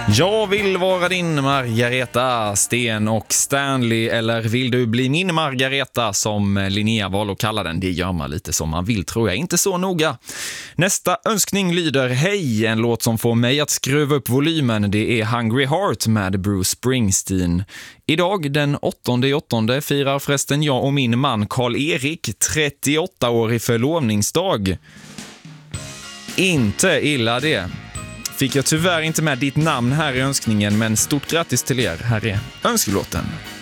Jag vill vara din Margareta, Sten och Stanley, eller vill du bli min Margareta som Linnea val att kalla den? Det gör man lite som man vill, tror jag, inte så noga. Nästa önskning lyder: hej, en låt som får mig att skruva upp volymen, det är Hungry Heart med Bruce Springsteen. Idag den 8/8 firar förresten jag och min man Karl-Erik 38-årig förlovningsdag. Inte illa det. Fick jag tyvärr inte med ditt namn här i önskningen, men stort grattis till er. Här är önskelåten.